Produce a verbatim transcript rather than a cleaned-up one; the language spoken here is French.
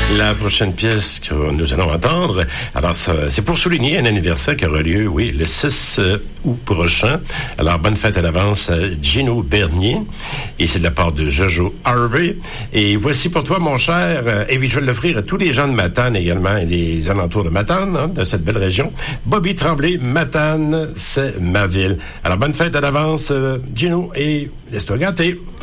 La prochaine pièce que nous allons entendre, alors ça, c'est pour souligner un anniversaire qui aura lieu, oui, le six août prochain. Alors, bonne fête à l'avance à Gino Bernier. Et c'est de la part de Jojo Harvey. Et voici pour toi, mon cher, euh, et oui, je vais l'offrir à tous les gens de Matane également, et des alentours de Matane, hein, de cette belle région. Bobby Tremblay, Matane, c'est ma ville. Alors, bonne fête à l'avance, euh, Gino, et laisse-toi gâter.